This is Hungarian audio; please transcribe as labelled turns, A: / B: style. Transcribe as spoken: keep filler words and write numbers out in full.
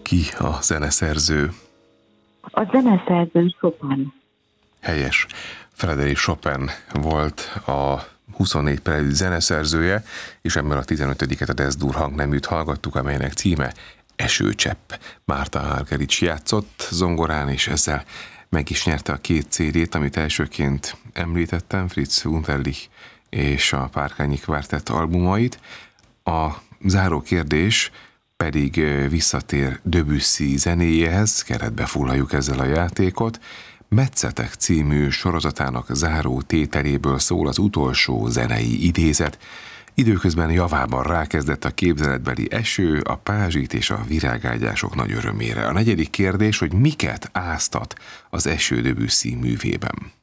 A: Ki a zeneszerző?
B: A zeneszerző Chopin.
A: Helyes. Frédéric Chopin volt a huszonnégy prelűd zeneszerzője, és ebből a tizenötödiket a Des-dur hangneműt hallgattuk, amelynek címe Esőcsepp. Márta Argerich játszott zongorán, és ezzel meg is nyerte a két cé dét, amit elsőként említettem, Fritz Wunderlich és a Párkányi Kvártett albumait. A záró kérdés pedig visszatér Debussy zenéjéhez, keretbe foglaljuk ezzel a játékot. Metszetek című sorozatának záró tételéből szól az utolsó zenei idézet. Időközben javában rákezdett a képzeletbeli eső, a pázsit és a virágágyások nagy örömére. A negyedik kérdés, hogy miket áztat az eső Debussy művében.